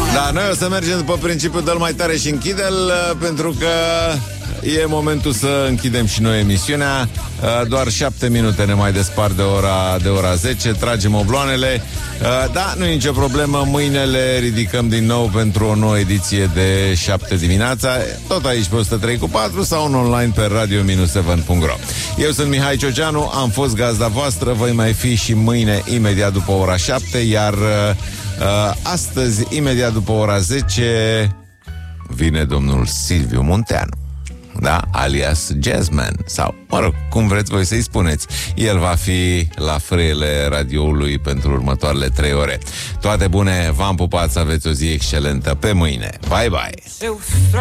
Da, noi o să mergem după principiul dă-l mai tare și închide-l, pentru că e momentul să închidem și noi emisiunea. Doar 7 minute ne mai despart de ora 10. Tragem obloanele. Da, nu e nicio problemă. Mâine le ridicăm din nou pentru o nouă ediție de 7 dimineața. Tot aici pe 103.4 sau în online pe radio-7.ro. Eu sunt Mihai Cioceanu, am fost gazda voastră. Voi mai fi și mâine imediat după ora 7. Iar astăzi, imediat după ora 10, vine domnul Silviu Munteanu, da? Alias Jazzman, sau, mă rog, cum vreți voi să-i spuneți. El va fi la frâiele radioului pentru următoarele 3 ore. Toate bune, v-am pupat, să aveți o zi excelentă. Pe mâine, bye bye.